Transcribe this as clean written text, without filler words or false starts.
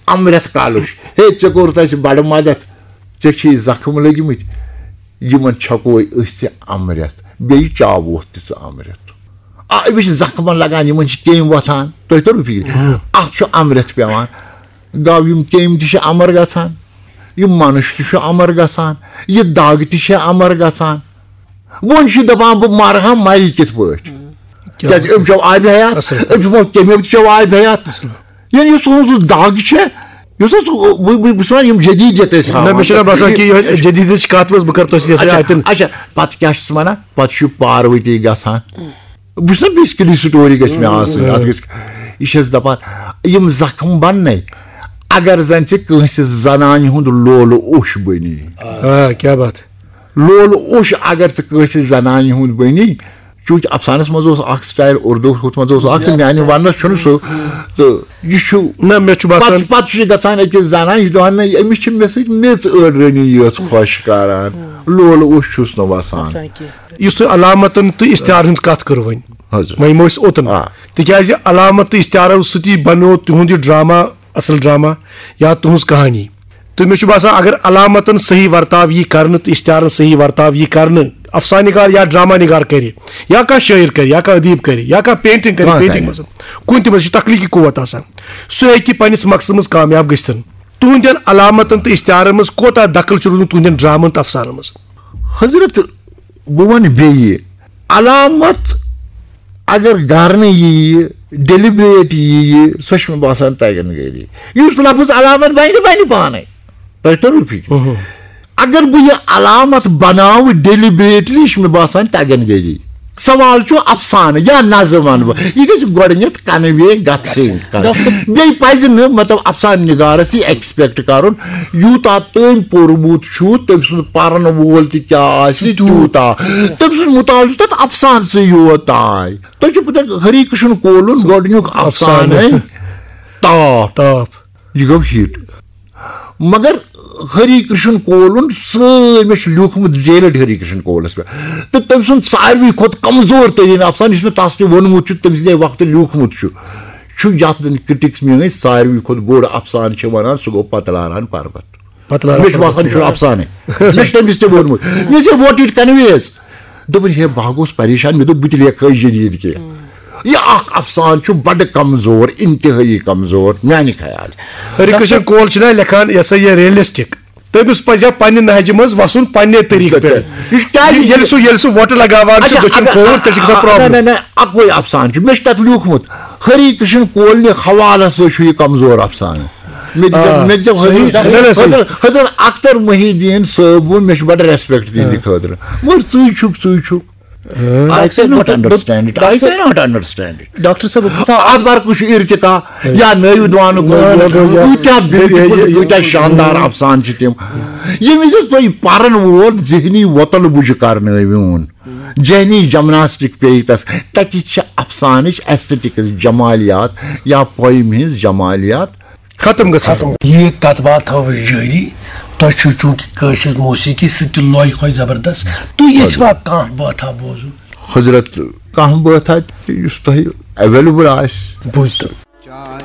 امرت کالش ہے ژے کوٚرُتھ اَسہِ بڑٕ مدد ژےٚ چھِ زخم لٔگمٕتۍ یِمن چھکوے أسۍ ژےٚ امرت بیٚیہِ چاووتھ تہِ ژٕ امرت أمِس چھِ زخمن لگان یِمن چھِ کیٚمۍ وۄتھان تۄہہِ توٚروٕ فِکرِ اَتھ چھُ امرت پیٚوان گوٚو یِم کیٚمۍ تہِ چھِ امر گژھان یِم منُش تہِ چھُ امر گژھان یہِ دگ تہِ چھِ امر گژھان وۄنۍ چھُ دپان بہٕ مرٕ ہا مرِ کِتھ پٲٹھۍ کیازِ أمۍ چھو آبِ حیات أمۍ چھُ کیٚمیو تہِ چھو آبِ حیات یعنی یُس تُہنٛز دگ چھِ یُس حظ بہٕ چھُس ونان یِم جدیٖدیت ٲسۍ اچھا پتہٕ کیاہ چھُس ونان پتہٕ چھُ پاروتی گژھان بہٕ چھُس نا بیسکلی سٹوری گژھِ مےٚ آسٕنۍ اَتھ گژھِ یہِ چھَس دپان یِم زخم بننے اگر زن ژےٚ کٲنٛسہِ زنانہِ ہُنٛد لولہٕ اوٚش بنی لولہٕ اوٚش اگر ژٕ کٲنٛسہِ زنانہِ ہُنٛد بنی چوٗنٛکہِ افسانس منٛز اوس اکھ سٹایل اردو ہُتھ منٛز اوس اکھ تہٕ میانہِ وننس چھُنہٕ سُہ تہٕ یہِ چھُ پتہٕ چھُ گژھان أکِس زنان یہِ چھُ دپان نہ أمِس چھِ مےٚ سۭتۍ میٚژ أڑرٲنی یٲژ خۄش کران لولہٕ اوٚش چھُس نہٕ وسان یُس تُہۍ علامتن تہٕ اِستعار ہٕنٛز کتھ کٔر وۄنۍ وۄنۍ ٲسۍ اوٚتن تِکیازِ علامت تہٕ اِستعارو سۭتی بنیو تُہُنٛد یہِ ڈراما اصل ڈراما یا تُہنٛز کہانی تہٕ مےٚ چھُ باسان اگر علامتن صحیح ورتاو یی کرنہٕ تہٕ اِستعارن صحیح ورتاو یی کرنہٕ افسانہ نگار یا ڈراما نگار کرِ یا کانٛہہ شٲعر کرِ یا کانٛہہ ادیٖب کرِ یا کانٛہہ پینٹنگ کرِ پینٹنگ منٛز کُنہِ تہِ منٛز چھِ تخلیٖقی قوت آسان سُہ ہیٚکہِ پننِس مقصدس منٛز کامیاب گٔژھِتھ تُہنٛدٮ۪ن علامتن تہٕ اِستعارن منٛز کوتاہ دخل چھُ روٗدمُت تُہنٛدٮ۪ن ڈرامن تہٕ افسانن منٛز حضرت بہٕ وَنہٕ بیٚیہِ علامت اگر گرنہٕ ییہِ ڈیلِبریٹ ییہِ سۄ چھِ مےٚ باسان تگن گٔری یُس لفظ علامت بنہِ پانے تۄہہِ توٚروٕ فِکرِ اگر بہٕ یہِ علامت بناوٕ ڈیلِبریٹلی چھُ مےٚ باسان تگن گٔری سوال چھُ افسانہٕ یا نظم ونہٕ بہٕ یہِ گژھِ گۄڈٕنیتھ کنوے گژھٕنۍ بیٚیہِ پزِ نہٕ مطلب افسانہٕ نگارس یہِ ایکسپیکٹ کرُن یوٗتاہ تٔمۍ پوٚرمُت چھُ تٔمۍ سُنٛد پرن وول تہِ کیاہ آسہِ تیوٗتاہ تٔمۍ سُنٛد مُطالعہٕ چھُ تتھ افسانسٕے یوت تانۍ تۄہہِ چھُو پتہ ہری کرشن کولُن گۄڈٕنیُک افسانَے تاپ یہِ گوٚو ہِٹ مگر ہری کرشن کولُن مےٚ چھُ لیوٗکھمُت جیلڈ ہری کرشن کولس پٮ۪ٹھ تہٕ تٔمۍ سُنٛد ساروٕے کھۄتہٕ کمزور تریٖن افسانہٕ یُس مےٚ تس تہِ ووٚنمُت چھُ تٔمۍ سٕنٛدے وقتہٕ لیوٗکھمُت چھُ یتھ کرٹکس میٲنۍ ساروٕے کھۄتہٕ بوٚڑ افسانہٕ چھِ ونان سُہ گوٚو پتلاران پربت مےٚ چھُ باسان یہِ چھُ افسانٕے مےٚ چھُ تٔمِس تہِ ووٚنمُت مےٚ چھِ واٹ اِٹ کنویز دوٚپُن ہے بہٕ گوٚوُس پریشان مےٚ دوٚپ بہٕ تہِ لیکھٕ جدیٖد کینٛہہ یہِ اکھ افسانہٕ چھُ بڑٕ کمزور انتہٲیی کمزور میانہِ خیال ہری کرشن کول چھُنہ لیکھان یہِ ہسا یہِ ریلسٹک تٔمِس پزِ ہا پننہِ نہجہِ منٛز وسُن پننہِ طریٖقہٕ پٮ۪ٹھ ییٚلہِ سُہ وۄٹہٕ لگاوان چھُ دٔچھُن کھووُر تیٚلہِ چھِ گژھان پرابلم اکوے افسانہٕ چھُ مےٚ چھُ تتھ لیوٗکھمُت ہری کرشن کولنہِ حوالس سۭتۍ چھُ یہِ کمزور افسانہٕ حضرت اختر محی الدیٖن صٲبُن مےٚ چھُ بڑٕ ریسپیکٹ تِہنٛدِ خٲطرٕ مگر ژٕے چھُکھ ڈاکٹر صٲب اتھ چھُ ارتقا یا نٲوِد وانُک کۭتیاہ شاندار افسانہٕ چھِ تِم ییٚمہِ وِزِ تۄہہِ پرن وول ذہنی وۄتل بُجہِ کرنٲوِوُن ذہنی جمناسٹک پیٚیہِ تس تتہِ چھِ افسانٕچ ایستھیٹکس جمالیات یا پویمہِ ہٕنٛز جمالیات ختم گژھان یہ کتھ باتھ تھاو جٲری تۄہہِ چھُو چوٗنٛکہِ کٲشِر موسیٖقی سۭتۍ تہِ لۄے ہۄے زبردست تُہۍ یژھوا کانٛہہ بٲتھا بوزُن حضرت کانٛہہ بٲتھا یُس تۄہہِ ایویلیبل آسہِ بوٗزتو